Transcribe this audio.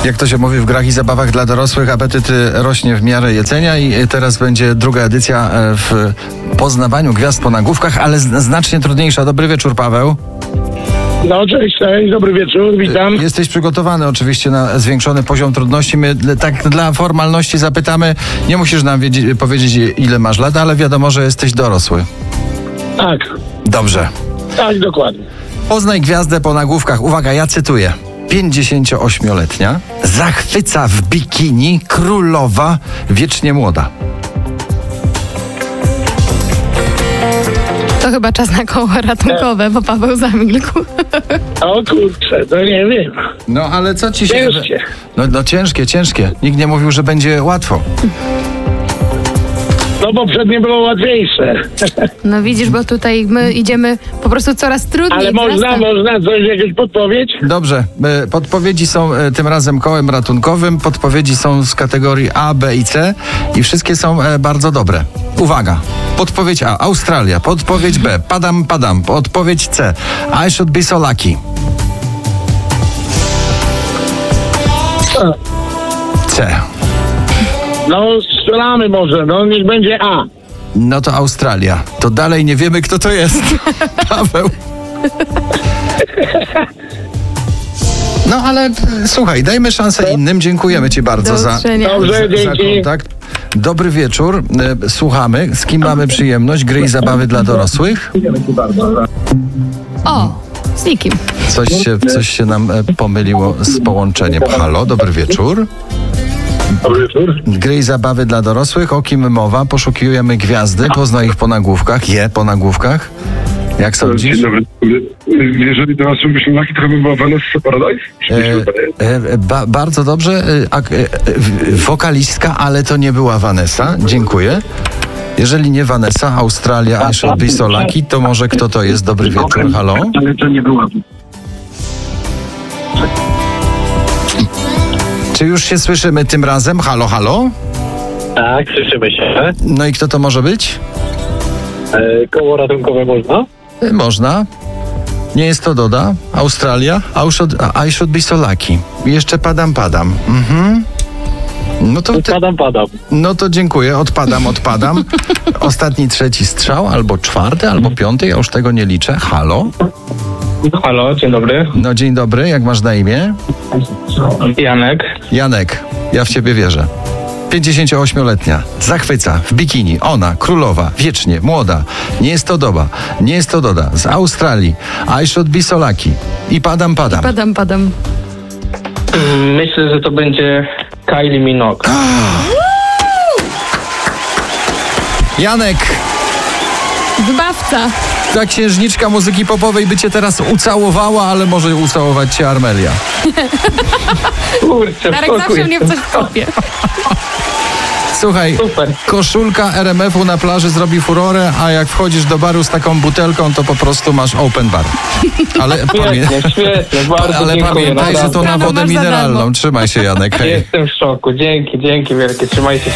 Jak to się mówi w grach i zabawach dla dorosłych, apetyt rośnie w miarę jedzenia i teraz będzie druga edycja w poznawaniu gwiazd po nagłówkach, ale znacznie trudniejsza. Dobry wieczór, Paweł. No, cześć, dobry wieczór, witam. Jesteś przygotowany oczywiście na zwiększony poziom trudności. My tak dla formalności zapytamy, nie musisz nam powiedzieć ile masz lat, ale wiadomo, że jesteś dorosły. Tak, Dobrze. tak, dokładnie. Poznaj gwiazdę po nagłówkach. Uwaga, ja cytuję. 58-letnia zachwyca w bikini królowa wiecznie młoda. To chyba czas na koło ratunkowe, bo Paweł zamilkł. O kurczę, to nie wiem. No ale co ci się... Ciężkie. No ciężkie. Nikt nie mówił, że będzie łatwo. No poprzednie było łatwiejsze. No widzisz, bo tutaj my idziemy po prostu coraz trudniej. Ale można coś, jakąś podpowiedź? Dobrze, podpowiedzi są tym razem kołem ratunkowym, podpowiedzi są z kategorii A, B i C i wszystkie są bardzo dobre. Uwaga, podpowiedź A, Australia, podpowiedź B, padam, podpowiedź C, I should be so lucky. C. No, strzelamy może, no niech będzie A. No to Australia. To dalej nie wiemy, kto to jest. Paweł. No ale słuchaj, dajmy szansę innym. Dziękujemy ci bardzo za Dobrze, dzięki. kontakt. Dobry wieczór. Słuchamy. Z kim mamy przyjemność? Gry i zabawy dla dorosłych? O, z nikim. Coś się nam pomyliło z połączeniem. Halo, dobry wieczór. Dobry wieczór. Gry i zabawy dla dorosłych. O kim mowa? Poszukiwujemy gwiazdy. Poznaj ich po nagłówkach. Po nagłówkach. Jak sądzisz? Dzień dobry. Jeżeli do nas byśmy laki, to chyba była Vanessa Paradise? Bardzo dobrze. Wokalistka, ale to nie była Vanessa. Dziękuję. Jeżeli nie Vanessa, Australia, I should be so lucky, to może kto to jest? Dobry wieczór. Halo? Ale to nie była. Czy już się słyszymy tym razem? Halo, halo? Tak, słyszymy się. No i kto to może być? Koło ratunkowe można? Można. Nie jest to Doda. Australia. I should be so lucky. I jeszcze padam. Mhm. No to Padam. no to dziękuję. Odpadam. Ostatni, trzeci strzał, albo czwarty, albo piąty. Ja już tego nie liczę. Halo? Halo, dzień dobry. No dzień dobry. Jak masz na imię? Janek. Ja w ciebie wierzę. 58-letnia. Zachwyca w bikini. Ona, królowa, wiecznie, młoda. Nie jest to Doda. Z Australii. I should be so lucky. I padam. Padam. Myślę, że to będzie Kylie Minogue. Janek, Wybawca. ta księżniczka muzyki popowej by cię teraz ucałowała, ale może ucałować cię Armelia. Kurczę, Darek zawsze mnie w coś wkopie. Słuchaj, Super. koszulka RMF-u na plaży zrobi furorę, a jak wchodzisz do baru z taką butelką, to po prostu masz open bar. Ale, Świetnie, bardzo ale dziękuję. pamiętaj, że to na Prawo wodę masz za darmo. mineralną. Trzymaj się, Janek. Hej. Jestem w szoku. Dzięki wielkie. Trzymajcie się.